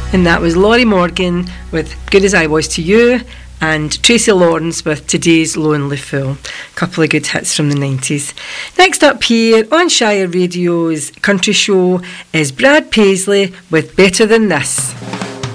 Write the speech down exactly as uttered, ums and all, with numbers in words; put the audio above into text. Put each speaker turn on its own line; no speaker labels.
And that was Laurie Morgan with Good As I Was To You, and Tracy Lawrence with Today's Lonely Fool. A couple of good hits from the nineties. Next up here on Shire Radio's Country Show is Brad Paisley with Better Than This.